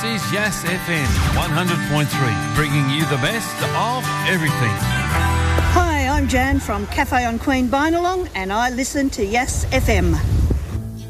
is Yass FM 100.3, bringing you the best of everything. Hi, I'm Jan from Cafe on Queen Binalong, and I listen to Yass FM.